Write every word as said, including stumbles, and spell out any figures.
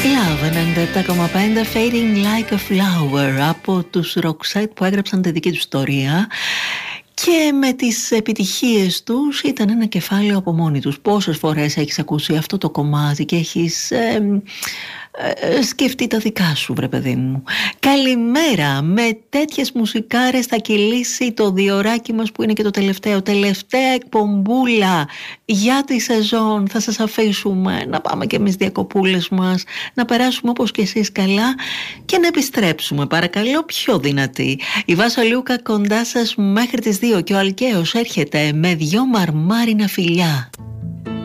Love ενενήντα επτά κόμμα πέντε, Fading Like a Flower από τους Roxette που έγραψαν τη δική τους ιστορία και με τις επιτυχίες τους ήταν ένα κεφάλαιο από μόνοι τους. Πόσες φορές έχεις ακούσει αυτό το κομμάτι και έχεις ε, ε, σκεφτεί τα δικά σου, βρε παιδί μου. Καλημέρα, με τέτοιες μουσικάρες θα κυλήσει το διωράκι μας που είναι και το τελευταίο τελευταία εκπομπούλα για τη σεζόν. Θα σας αφήσουμε να πάμε και εμείς διακοπούλες μας, να περάσουμε όπως και εσείς καλά και να επιστρέψουμε παρακαλώ πιο δυνατή. Η Βάσο Λούκα κοντά σας μέχρι τις δύο και ο Αλκαίος έρχεται με δυο μαρμάρινα φιλιά.